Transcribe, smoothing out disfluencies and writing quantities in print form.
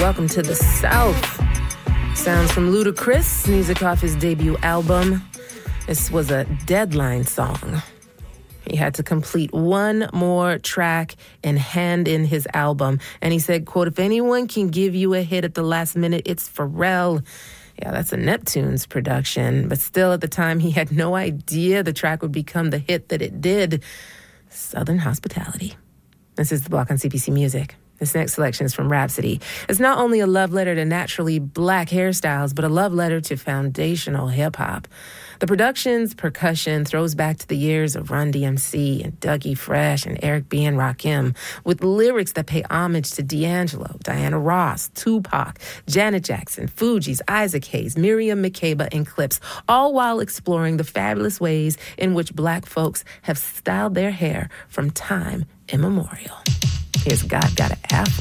Welcome to the South. Sounds from Ludacris, music off his debut album. This was a deadline song. He had to complete one more track and hand in his album. And he said, quote, "If anyone can give you a hit at the last minute, it's Pharrell." Yeah, that's a Neptunes production. But still, at the time, he had no idea the track would become the hit that it did. Southern Hospitality. This is The Block on CPC Music. This next selection is from Rhapsody. It's not only a love letter to naturally black hairstyles, but a love letter to foundational hip-hop. The production's percussion throws back to the years of Run DMC and Dougie Fresh and Eric B. and Rakim, with lyrics that pay homage to D'Angelo, Diana Ross, Tupac, Janet Jackson, Fugees, Isaac Hayes, Miriam Makeba, and Clips, all while exploring the fabulous ways in which black folks have styled their hair from time immemorial. Here's God Got an Afro.